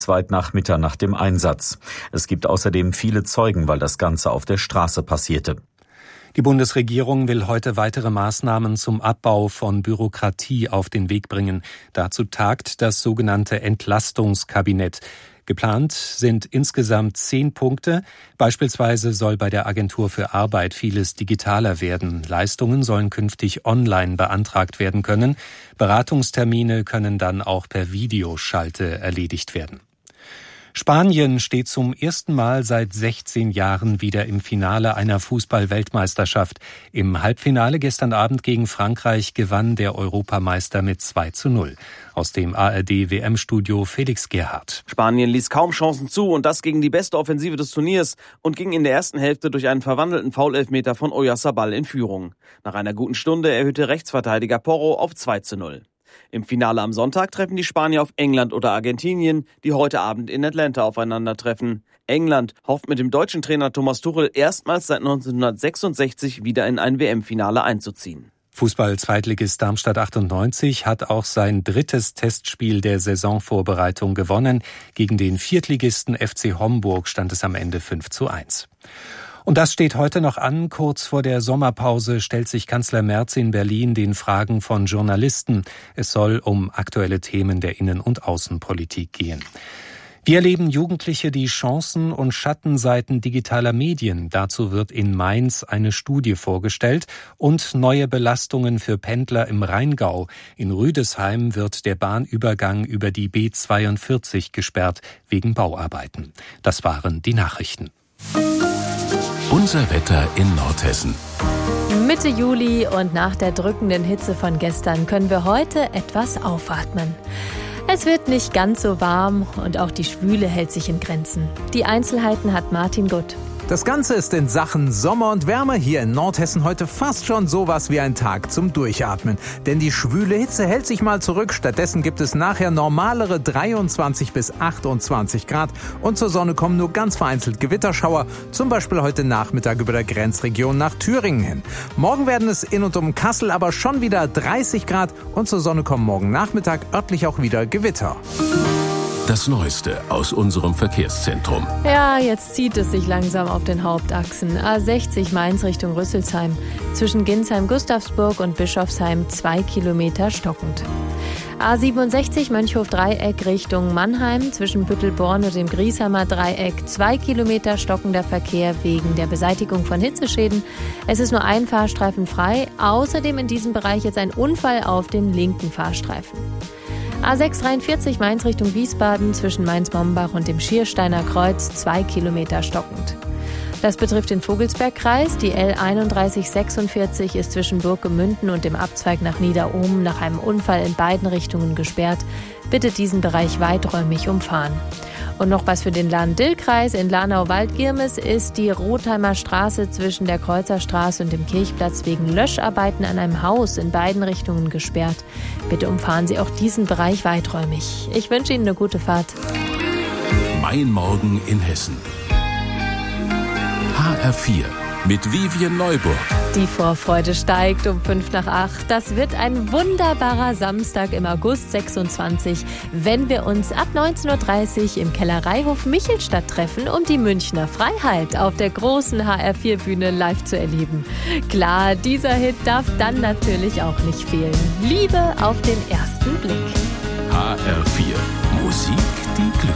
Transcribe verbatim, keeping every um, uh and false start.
weit nach Mitternacht im Einsatz. Es gibt außerdem viele Zeugen, weil das Ganze auf der Straße passierte. Die Bundesregierung will heute weitere Maßnahmen zum Abbau von Bürokratie auf den Weg bringen. Dazu tagt das sogenannte Entlastungskabinett. Geplant sind insgesamt zehn Punkte. Beispielsweise soll bei der Agentur für Arbeit vieles digitaler werden. Leistungen sollen künftig online beantragt werden können. Beratungstermine können dann auch per Videoschalte erledigt werden. Spanien steht zum ersten Mal seit sechzehn Jahren wieder im Finale einer Fußball-Weltmeisterschaft. Im Halbfinale gestern Abend gegen Frankreich gewann der Europameister mit zwei zu null. Aus dem A R D-W M-Studio Felix Gerhardt. Spanien ließ kaum Chancen zu und das gegen die beste Offensive des Turniers und ging in der ersten Hälfte durch einen verwandelten Foul-Elfmeter von Oyarzabal in Führung. Nach einer guten Stunde erhöhte Rechtsverteidiger Porro auf zwei zu null. Im Finale am Sonntag treffen die Spanier auf England oder Argentinien, die heute Abend in Atlanta aufeinandertreffen. England hofft mit dem deutschen Trainer Thomas Tuchel erstmals seit neunzehnhundertsechsundsechzig wieder in ein W M-Finale einzuziehen. Fußball-Zweitligist Darmstadt achtundneunzig hat auch sein drittes Testspiel der Saisonvorbereitung gewonnen. Gegen den Viertligisten F C Homburg stand es am Ende fünf zu eins. Und das steht heute noch an. Kurz vor der Sommerpause stellt sich Kanzler Merz in Berlin den Fragen von Journalisten. Es soll um aktuelle Themen der Innen- und Außenpolitik gehen. Wie erleben Jugendliche die Chancen und Schattenseiten digitaler Medien? Dazu wird in Mainz eine Studie vorgestellt und neue Belastungen für Pendler im Rheingau. In Rüdesheim wird der Bahnübergang über die B zweiundvierzig gesperrt wegen Bauarbeiten. Das waren die Nachrichten. Unser Wetter in Nordhessen. Mitte Juli und nach der drückenden Hitze von gestern können wir heute etwas aufatmen. Es wird nicht ganz so warm und auch die Schwüle hält sich in Grenzen. Die Einzelheiten hat Martin Gutt. Das Ganze ist in Sachen Sommer und Wärme hier in Nordhessen heute fast schon sowas wie ein Tag zum Durchatmen. Denn die schwüle Hitze hält sich mal zurück. Stattdessen gibt es nachher normalere dreiundzwanzig bis achtundzwanzig Grad. Und zur Sonne kommen nur ganz vereinzelt Gewitterschauer. Zum Beispiel heute Nachmittag über der Grenzregion nach Thüringen hin. Morgen werden es in und um Kassel aber schon wieder dreißig Grad. Und zur Sonne kommen morgen Nachmittag örtlich auch wieder Gewitter. Das Neueste aus unserem Verkehrszentrum. Ja, jetzt zieht es sich langsam auf den Hauptachsen. A sechzig Mainz Richtung Rüsselsheim. Zwischen Ginsheim-Gustavsburg und Bischofsheim zwei Kilometer stockend. A siebenundsechzig Mönchhof-Dreieck Richtung Mannheim. Zwischen Büttelborn und dem Griesheimer Dreieck zwei Kilometer stockender Verkehr wegen der Beseitigung von Hitzeschäden. Es ist nur ein Fahrstreifen frei. Außerdem in diesem Bereich jetzt ein Unfall auf dem linken Fahrstreifen. A sechs dreiundvierzig Mainz Richtung Wiesbaden zwischen Mainz-Mombach und dem Schiersteiner Kreuz zwei Kilometer stockend. Das betrifft den Vogelsbergkreis. Die L einunddreißig sechsundvierzig ist zwischen Burggemünden und dem Abzweig nach Niederohmen nach einem Unfall in beiden Richtungen gesperrt. Bitte diesen Bereich weiträumig umfahren. Und noch was für den Lahn-Dill-Kreis. In Lahnau-Waldgirmes ist die Rotheimer Straße zwischen der Kreuzerstraße und dem Kirchplatz wegen Löscharbeiten an einem Haus in beiden Richtungen gesperrt. Bitte umfahren Sie auch diesen Bereich weiträumig. Ich wünsche Ihnen eine gute Fahrt. Mein Morgen in Hessen. H R vier mit Vivian Neuburg. Die Vorfreude steigt um fünf nach acht. Das wird ein wunderbarer Samstag im August sechsundzwanzig, wenn wir uns ab neunzehn Uhr dreißig im Kellereihof Michelstadt treffen, um die Münchner Freiheit auf der großen H R vier Bühne live zu erleben. Klar, dieser Hit darf dann natürlich auch nicht fehlen. Liebe auf den ersten Blick. H R vier. Musik, die Glück